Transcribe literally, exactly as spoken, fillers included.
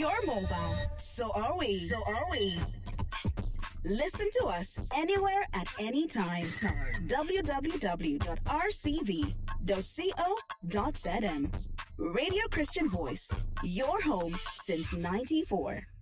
You're mobile. So are we. So are we. Listen to us anywhere at any time. w w w dot r c v dot co dot z m. Radio Christian Voice. Your home since ninety-four.